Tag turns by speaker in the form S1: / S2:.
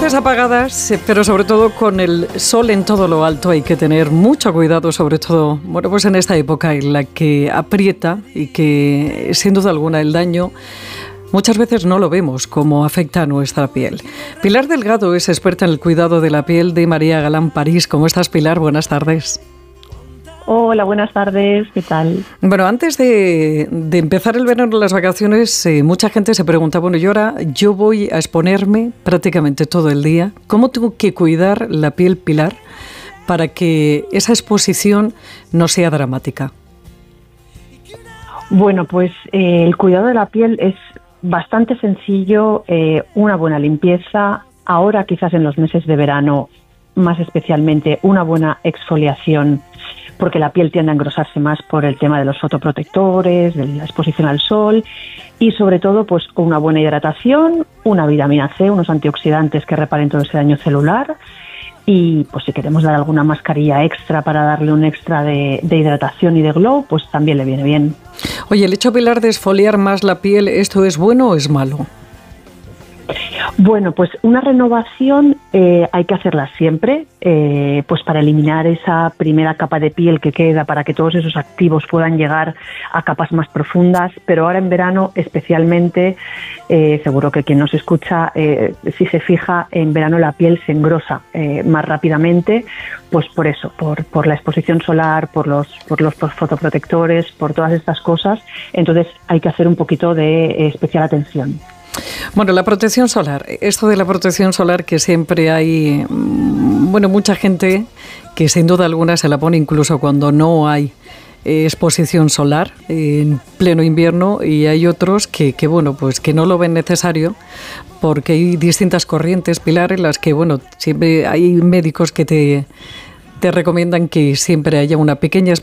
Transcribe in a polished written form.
S1: luces apagadas, pero sobre todo con el sol en todo lo alto hay que tener mucho cuidado, sobre todo, bueno, pues en esta época en la que aprieta y que sin duda alguna el daño muchas veces no lo vemos cómo afecta a nuestra piel. Pilar Delgado es experta en el cuidado de la piel de María Galán París. ¿Cómo estás, Pilar? Buenas tardes.
S2: Hola, buenas tardes, ¿qué tal?
S1: Bueno, antes de empezar el verano, las vacaciones, mucha gente se pregunta, bueno, yo voy a exponerme prácticamente todo el día. ¿Cómo tengo que cuidar la piel, Pilar, para que esa exposición no sea dramática?
S2: Bueno, pues el cuidado de la piel es bastante sencillo, una buena limpieza, ahora quizás en los meses de verano más especialmente una buena exfoliación, porque la piel tiende a engrosarse más por el tema de los fotoprotectores, de la exposición al sol y sobre todo pues una buena hidratación, una vitamina C, unos antioxidantes que reparen todo ese daño celular y pues si queremos dar alguna mascarilla extra para darle un extra de hidratación y de glow, pues también le viene bien.
S1: Oye, el hecho, Pilar, de exfoliar más la piel, ¿esto es bueno o es malo?
S2: Bueno, pues una renovación hay que hacerla siempre, pues para eliminar esa primera capa de piel que queda, para que todos esos activos puedan llegar a capas más profundas, pero ahora en verano especialmente, seguro que quien nos escucha, si se fija, en verano la piel se engrosa más rápidamente, pues por eso, por la exposición solar, por los fotoprotectores, por todas estas cosas, entonces hay que hacer un poquito de especial atención.
S1: Bueno, la protección solar, esto de la protección solar que siempre hay, bueno, mucha gente que sin duda alguna se la pone incluso cuando no hay exposición solar en pleno invierno y hay otros que bueno, pues que no lo ven necesario porque hay distintas corrientes, Pilar, en las que, bueno, siempre hay médicos que te recomiendan que siempre haya una pequeña